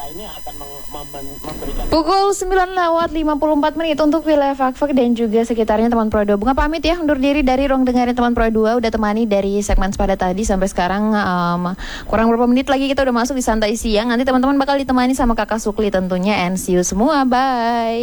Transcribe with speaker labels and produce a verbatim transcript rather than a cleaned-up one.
Speaker 1: ini akan mem- mem- memberikan.
Speaker 2: Pukul sembilan lewat lima puluh empat menit untuk wilayah Fakfak dan juga sekitarnya teman Pro dua. Bunga pamit ya, undur diri dari ruang dengerin teman Pro dua. Udah temani dari segmen sepada tadi sampai sekarang um, kurang berapa menit lagi kita udah masuk di santai siang. Nanti teman-teman bakal ditemani sama Kakak Sukli tentunya. And see you semua, bye.